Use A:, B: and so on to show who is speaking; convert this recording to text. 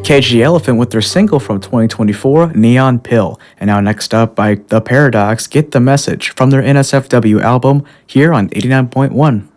A: Cage the Elephant with their single from 2024, Neon Pill. And now next up by The Paradox, Get the Message from their NSFW album here on 89.1.